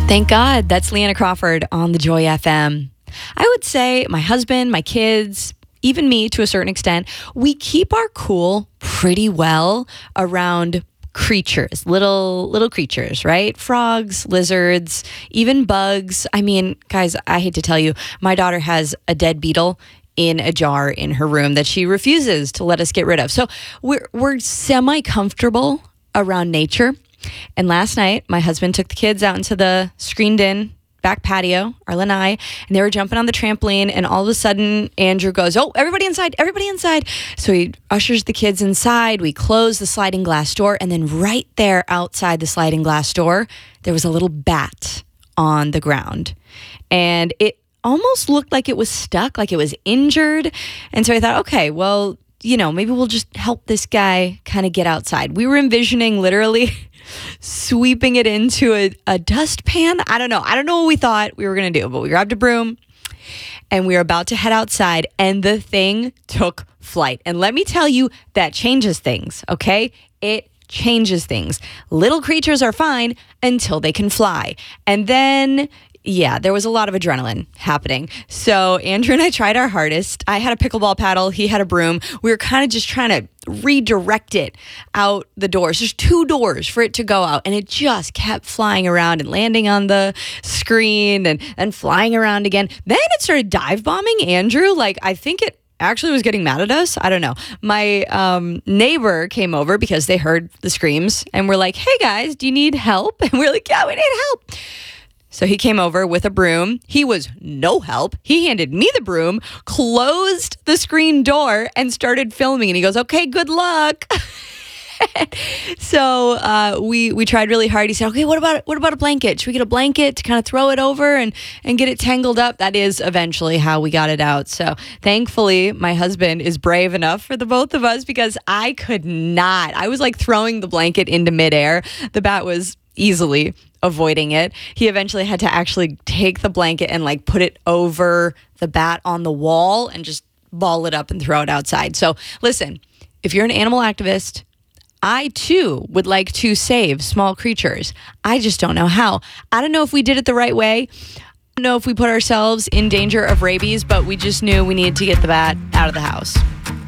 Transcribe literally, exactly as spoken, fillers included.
Thank God. That's Leanna Crawford on the Joy F M. I would say my husband, my kids, even me to a certain extent, we keep our cool pretty well around creatures, little little creatures, right? Frogs, lizards, even bugs. I mean, guys, I hate to tell you, my daughter has a dead beetle in a jar in her room that she refuses to let us get rid of. So we're we're semi-comfortable around nature. And last night, my husband took the kids out into the screened-in back patio, Arla and I, and they were jumping on the trampoline, and all of a sudden, Andrew goes, "Oh, everybody inside, everybody inside." So he ushers the kids inside. We close the sliding glass door, and then right there outside the sliding glass door, there was a little bat on the ground. And it almost looked like it was stuck, like it was injured. And so I thought, okay, well, you know, maybe we'll just help this guy kind of get outside. We were envisioning literally sweeping it into a, a dustpan. I don't know. I don't know what we thought we were going to do, but we grabbed a broom and we were about to head outside, and the thing took flight. And let me tell you, that changes things, okay? It changes things. Little creatures are fine until they can fly. And then yeah, there was a lot of adrenaline happening. So Andrew and I tried our hardest. I had a pickleball paddle. He had a broom. We were kind of just trying to redirect it out the doors. There's two doors for it to go out. And it just kept flying around and landing on the screen and, and flying around again. Then it started dive bombing Andrew. Like, I think it actually was getting mad at us. I don't know. My um, neighbor came over because they heard the screams and were like, "Hey guys, do you need help?" And we're like, "Yeah, we need help." So he came over with a broom. He was no help. He handed me the broom, closed the screen door, and started filming. And he goes, "Okay, good luck." So uh, we we tried really hard. He said, "Okay, what about what about a blanket? Should we get a blanket to kind of throw it over and, and get it tangled up?" That is eventually how we got it out. So thankfully, my husband is brave enough for the both of us, because I could not. I was like throwing the blanket into midair. The bat was easily avoiding it. He eventually had to actually take the blanket and like put it over the bat on the wall and just ball it up and throw it outside. So listen, if you're an animal activist, I too would like to save small creatures. I just don't know how. I don't know if we did it the right way. I don't know if we put ourselves in danger of rabies, but we just knew we needed to get the bat out of the house.